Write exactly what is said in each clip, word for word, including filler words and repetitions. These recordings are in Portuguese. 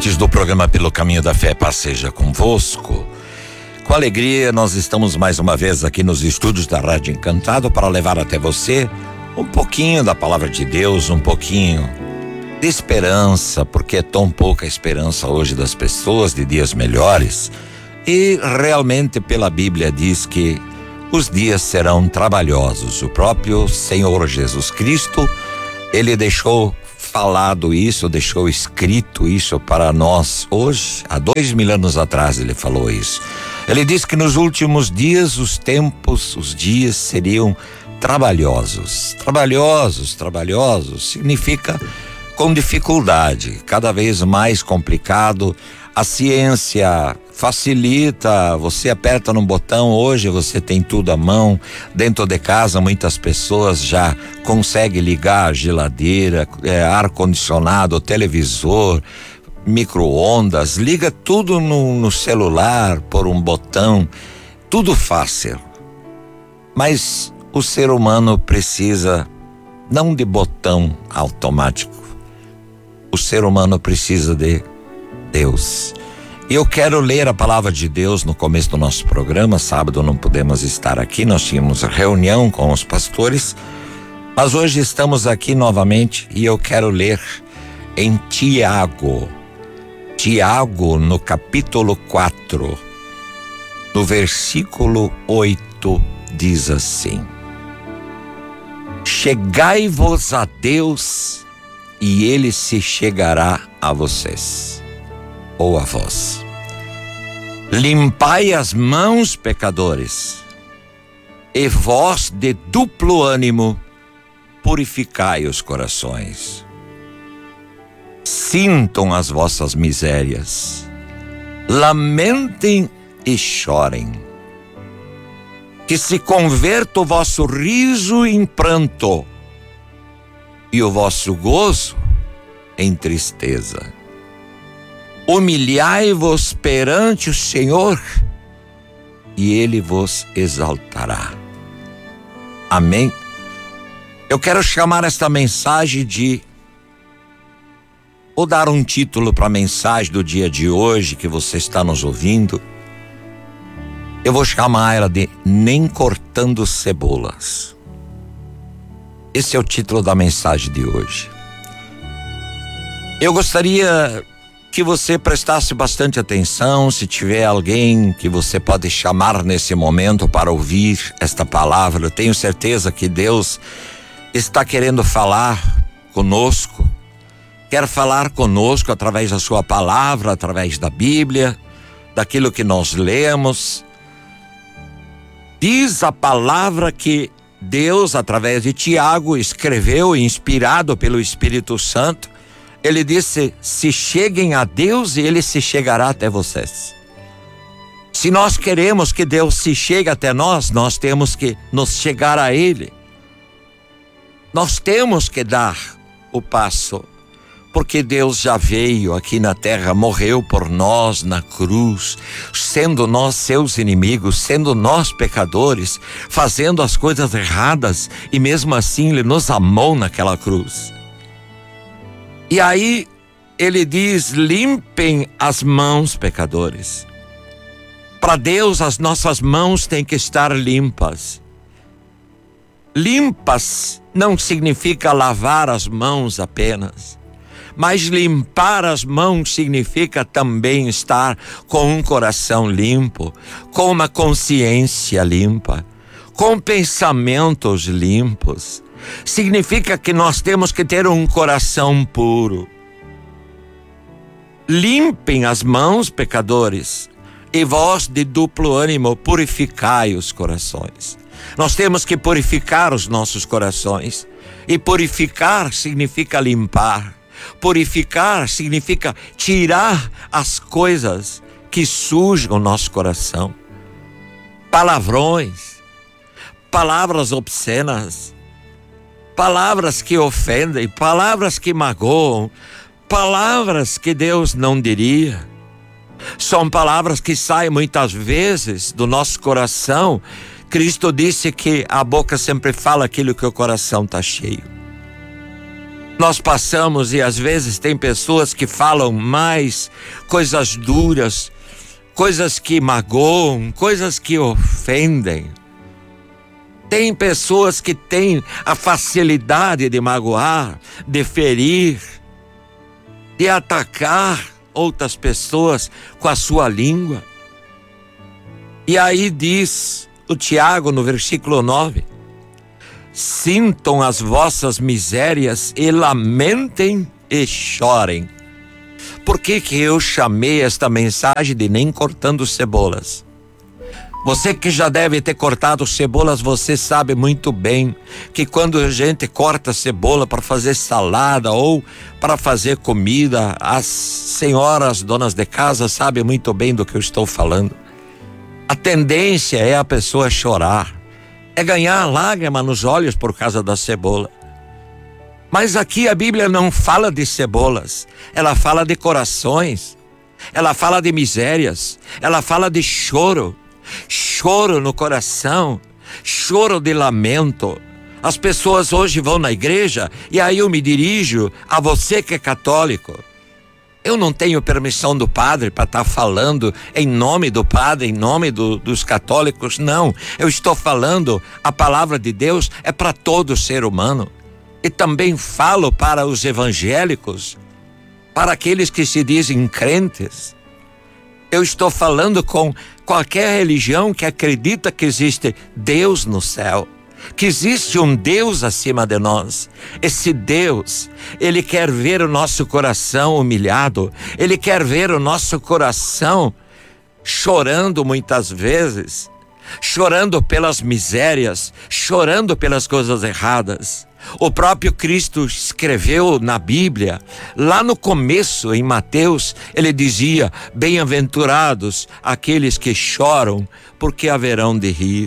ouvintes do programa Pelo Caminho da Fé, paz seja convosco. Com alegria, nós estamos mais uma vez aqui nos estúdios da Rádio Encantado para levar até você um pouquinho da palavra de Deus, um pouquinho de esperança, porque é tão pouca esperança hoje das pessoas de dias melhores. E realmente pela Bíblia diz que os dias serão trabalhosos. O próprio Senhor Jesus Cristo, ele deixou falado isso, deixou escrito isso para nós hoje. Há dois mil anos atrás ele falou isso. Ele disse que nos últimos dias os tempos, os dias seriam trabalhosos. Trabalhosos, trabalhosos significa com dificuldade, cada vez mais complicado. A ciência facilita, você aperta num botão, hoje você tem tudo à mão. Dentro de casa muitas pessoas já conseguem ligar a geladeira, é, ar-condicionado, televisor, micro-ondas, liga tudo no, no celular por um botão, tudo fácil. Mas o ser humano precisa não de botão automático, o ser humano precisa de Deus. E eu quero ler a palavra de Deus no começo do nosso programa. Sábado não pudemos estar aqui, nós tínhamos reunião com os pastores, mas hoje estamos aqui novamente e eu quero ler em Tiago. Tiago, no capítulo quatro, no versículo oito, diz assim: chegai-vos a Deus e ele se chegará a vocês, ou a vós. Limpai as mãos, pecadores, e vós de duplo ânimo, purificai os corações. Sintam as vossas misérias, lamentem e chorem. Que se converta o vosso riso em pranto e o vosso gozo em tristeza. Humilhai-vos perante o Senhor e Ele vos exaltará. Amém? Eu quero chamar esta mensagem de, vou dar um título para a mensagem do dia de hoje que você está nos ouvindo. Eu vou chamar ela de Nem Cortando Cebolas. Esse é o título da mensagem de hoje. Eu gostaria que você prestasse bastante atenção. Se tiver alguém que você pode chamar nesse momento para ouvir esta palavra, eu tenho certeza que Deus está querendo falar conosco, quer falar conosco através da sua palavra, através da Bíblia, daquilo que nós lemos. Diz a palavra que Deus, através de Tiago, escreveu, inspirado pelo Espírito Santo. Ele disse: se cheguem a Deus e Ele se chegará até vocês. Se nós queremos que Deus se chegue até nós, nós temos que nos chegar a Ele. Nós temos que dar o passo, porque Deus já veio aqui na terra, morreu por nós na cruz, sendo nós seus inimigos, sendo nós pecadores, fazendo as coisas erradas, e mesmo assim Ele nos amou naquela cruz. E aí Ele diz: limpem as mãos, pecadores. Para Deus as nossas mãos têm que estar limpas. Limpas não significa lavar as mãos apenas, mas limpar as mãos significa também estar com um coração limpo, com uma consciência limpa, com pensamentos limpos. Significa que nós temos que ter um coração puro. Limpem as mãos, pecadores, e vós de duplo ânimo, purificai os corações. Nós temos que purificar os nossos corações. E purificar significa limpar. Purificar significa tirar as coisas que sujam o nosso coração. Palavrões, palavras obscenas, palavras que ofendem, palavras que magoam, palavras que Deus não diria. São palavras que saem muitas vezes do nosso coração. Cristo disse que a boca sempre fala aquilo que o coração está cheio. Nós passamos e às vezes tem pessoas que falam mais coisas duras, coisas que magoam, coisas que ofendem. Tem pessoas que têm a facilidade de magoar, de ferir, de atacar outras pessoas com a sua língua. E aí diz o Tiago no versículo nove: sintam as vossas misérias e lamentem e chorem. Por que que eu chamei esta mensagem de nem cortando cebolas? Você que já deve ter cortado cebolas, você sabe muito bem que quando a gente corta cebola para fazer salada ou para fazer comida, as senhoras donas de casa sabem muito bem do que eu estou falando. A tendência é a pessoa chorar, é ganhar lágrima nos olhos por causa da cebola. Mas aqui a Bíblia não fala de cebolas, ela fala de corações, ela fala de misérias, ela fala de choro. Choro no coração, choro de lamento. As pessoas hoje vão na igreja e aí eu me dirijo a você que é católico. Eu não tenho permissão do padre para estar falando em nome do padre, em nome do, dos católicos, não. Eu estou falando, a palavra de Deus é para todo ser humano. E também falo para os evangélicos, para aqueles que se dizem crentes. Eu estou falando com qualquer religião que acredita que existe Deus no céu, que existe um Deus acima de nós. Esse Deus, Ele quer ver o nosso coração humilhado, Ele quer ver o nosso coração chorando muitas vezes, chorando pelas misérias, chorando pelas coisas erradas. O próprio Cristo escreveu na Bíblia, lá no começo, em Mateus, ele dizia: bem-aventurados aqueles que choram, porque haverão de rir.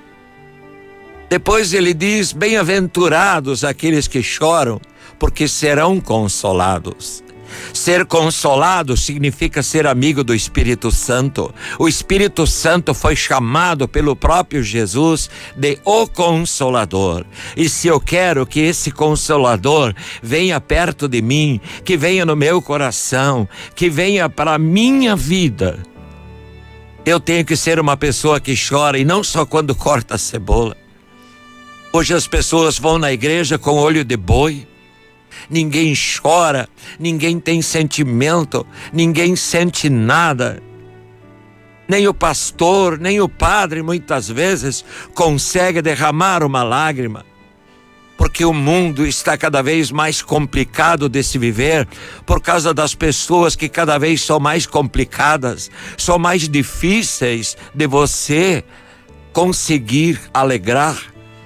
Depois ele diz: bem-aventurados aqueles que choram, porque serão consolados. Ser consolado significa ser amigo do Espírito Santo. O Espírito Santo foi chamado pelo próprio Jesus de o Consolador. E se eu quero que esse Consolador venha perto de mim, que venha no meu coração, que venha para a minha vida, eu tenho que ser uma pessoa que chora, e não só quando corta a cebola. Hoje as pessoas vão na igreja com olho de boi. Ninguém chora, ninguém tem sentimento, ninguém sente nada. Nem o pastor, nem o padre muitas vezes consegue derramar uma lágrima, porque o mundo está cada vez mais complicado de se viver, por causa das pessoas que cada vez são mais complicadas, são mais difíceis de você conseguir alegrar,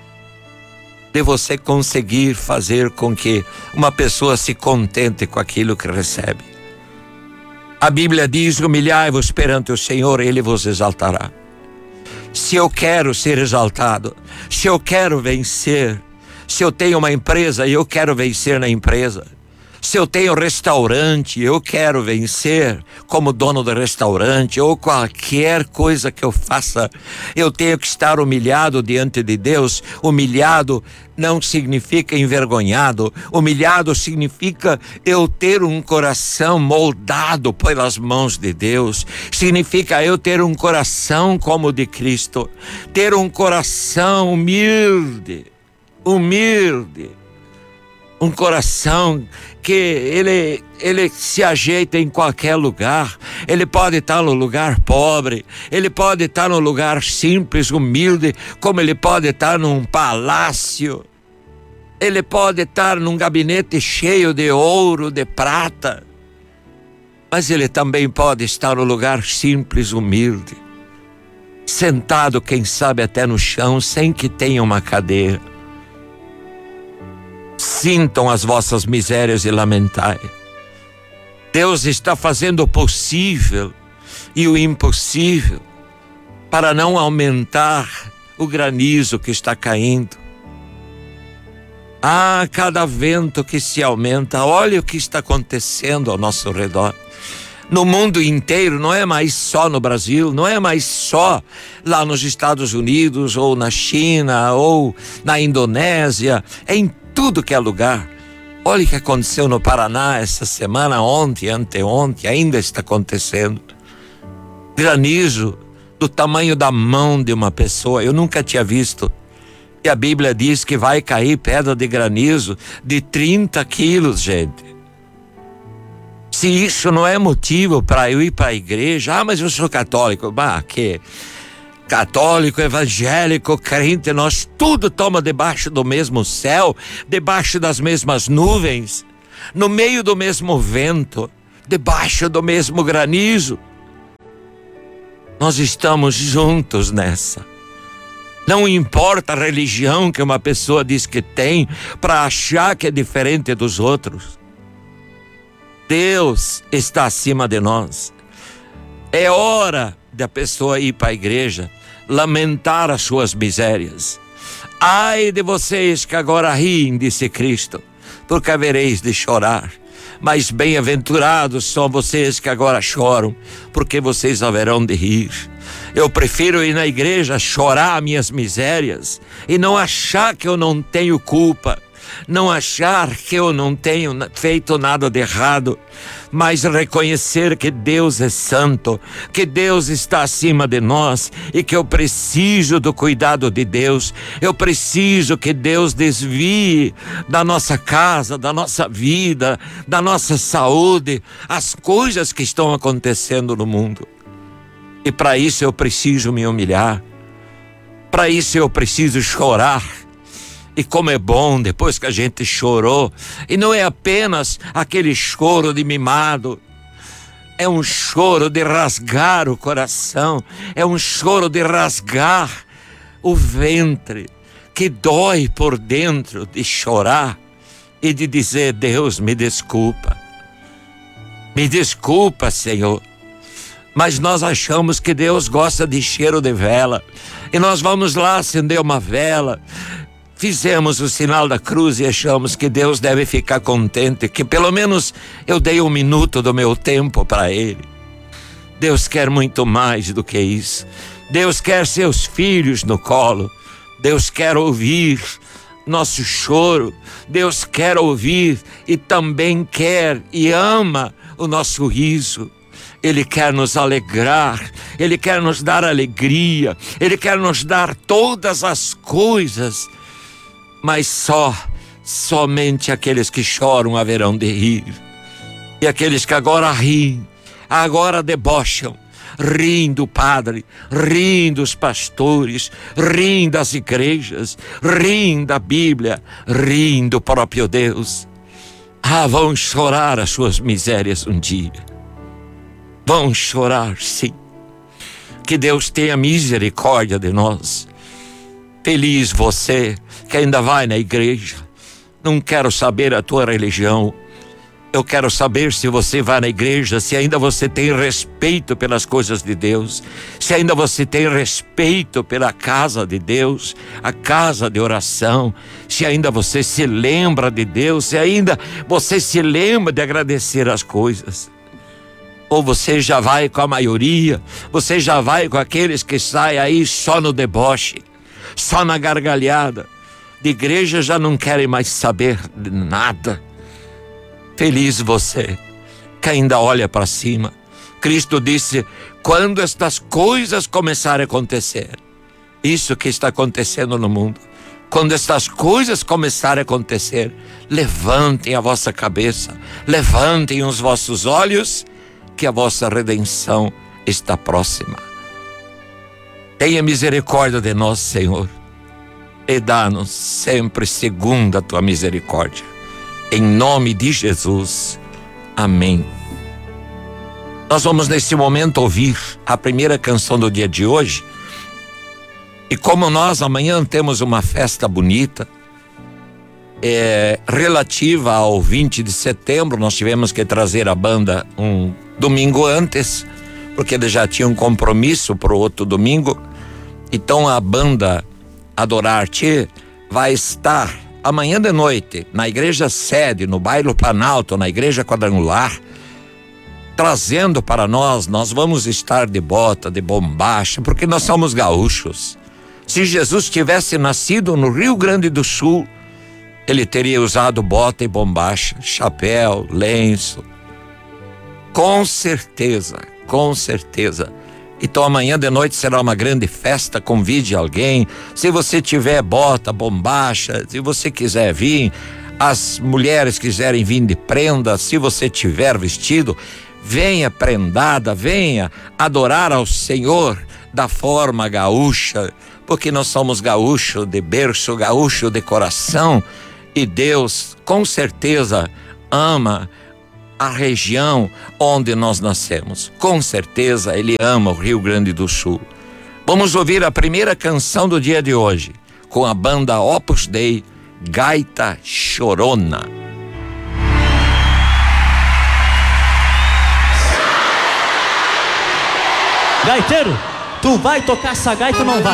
de você conseguir fazer com que uma pessoa se contente com aquilo que recebe. A Bíblia diz: humilhai-vos perante o Senhor, Ele vos exaltará. Se eu quero ser exaltado, se eu quero vencer, se eu tenho uma empresa e eu quero vencer na empresa, se eu tenho restaurante, eu quero vencer como dono do restaurante, ou qualquer coisa que eu faça, eu tenho que estar humilhado diante de Deus. Humilhado não significa envergonhado, humilhado significa eu ter um coração moldado pelas mãos de Deus, significa eu ter um coração como o de Cristo, ter um coração humilde, humilde, um coração que ele, ele se ajeita em qualquer lugar. Ele pode estar no lugar pobre, ele pode estar no lugar simples, humilde, como ele pode estar num palácio, ele pode estar num gabinete cheio de ouro, de prata, mas ele também pode estar no lugar simples, humilde, sentado, quem sabe até no chão, sem que tenha uma cadeira. Sintam as vossas misérias e lamentai. Deus está fazendo o possível e o impossível para não aumentar o granizo que está caindo. Ah, cada vento que se aumenta, olha o que está acontecendo ao nosso redor. No mundo inteiro, não é mais só no Brasil, não é mais só lá nos Estados Unidos, ou na China, ou na Indonésia, é em tudo que é lugar. Olha o que aconteceu no Paraná essa semana, ontem, anteontem, ainda está acontecendo. Granizo do tamanho da mão de uma pessoa, eu nunca tinha visto. E a Bíblia diz que vai cair pedra de granizo de trinta quilos, gente. Se isso não é motivo para eu ir para a igreja, ah, mas eu sou católico, bah, que católico, evangélico, crente, nós tudo toma debaixo do mesmo céu, debaixo das mesmas nuvens, no meio do mesmo vento, debaixo do mesmo granizo. Nós estamos juntos nessa. Não importa a religião que uma pessoa diz que tem para achar que é diferente dos outros. Deus está acima de nós. É hora da pessoa ir para a igreja, lamentar as suas misérias. Ai de vocês que agora riem, disse Cristo, porque havereis de chorar. Mas bem-aventurados são vocês que agora choram, porque vocês haverão de rir. Eu prefiro ir na igreja chorar minhas misérias e não achar que eu não tenho culpa, não achar que eu não tenho feito nada de errado, mas reconhecer que Deus é santo, que Deus está acima de nós e que eu preciso do cuidado de Deus. Eu preciso que Deus desvie da nossa casa, da nossa vida, da nossa saúde, as coisas que estão acontecendo no mundo. E para isso eu preciso me humilhar, para isso eu preciso chorar. E como é bom depois que a gente chorou, e não é apenas aquele choro de mimado, é um choro de rasgar o coração, é um choro de rasgar o ventre, que dói por dentro, de chorar e de dizer: Deus, me desculpa, me desculpa, Senhor. Mas nós achamos que Deus gosta de cheiro de vela, e nós vamos lá acender uma vela, fizemos o sinal da cruz e achamos que Deus deve ficar contente, que pelo menos eu dei um minuto do meu tempo para Ele. Deus quer muito mais do que isso. Deus quer seus filhos no colo. Deus quer ouvir nosso choro. Deus quer ouvir e também quer e ama o nosso riso. Ele quer nos alegrar, Ele quer nos dar alegria, Ele quer nos dar todas as coisas. Mas só, somente aqueles que choram haverão de rir. E aqueles que agora riem, agora debocham, riem do padre, riem dos pastores, riem das igrejas, riem da Bíblia, riem do próprio Deus. Ah, vão chorar as suas misérias um dia. Vão chorar, sim. Que Deus tenha misericórdia de nós. Feliz você que ainda vai na igreja. Não quero saber a tua religião. Eu quero saber se você vai na igreja, se ainda você tem respeito pelas coisas de Deus, se ainda você tem respeito pela casa de Deus, a casa de oração, se ainda você se lembra de Deus, se ainda você se lembra de agradecer as coisas. Ou você já vai com a maioria, você já vai com aqueles que saem aí só no deboche, só na gargalhada. De igreja já não querem mais saber de nada. Feliz você que ainda olha para cima. Cristo disse: quando estas coisas começarem a acontecer, isso que está acontecendo no mundo, quando estas coisas começarem a acontecer, levantem a vossa cabeça, levantem os vossos olhos, que a vossa redenção está próxima. Tenha misericórdia de nós, Senhor, e dá-nos sempre segundo a tua misericórdia. Em nome de Jesus, amém. Nós vamos nesse momento ouvir a primeira canção do dia de hoje. E como nós amanhã temos uma festa bonita, é, relativa ao vinte de setembro, nós tivemos que trazer a banda um domingo antes, porque eles já tinham um compromisso para o outro domingo. Então a banda Adorar-te vai estar amanhã de noite na igreja sede, no bairro Planalto, na igreja quadrangular, trazendo para nós. Nós vamos estar de bota, de bombacha, porque nós somos gaúchos. Se Jesus tivesse nascido no Rio Grande do Sul, ele teria usado bota e bombacha, chapéu, lenço. Com certeza, com certeza. Então amanhã de noite será uma grande festa, convide alguém. Se você tiver bota, bombacha, se você quiser vir, as mulheres quiserem vir de prenda, se você tiver vestido, venha prendada, venha adorar ao Senhor da forma gaúcha, porque nós somos gaúcho de berço, gaúcho de coração, e Deus com certeza ama a região onde nós nascemos. Com certeza Ele ama o Rio Grande do Sul. Vamos ouvir a primeira canção do dia de hoje, com a banda Opus Dei, Gaita Chorona. Gaiteiro, tu vai tocar essa gaita ou não vai?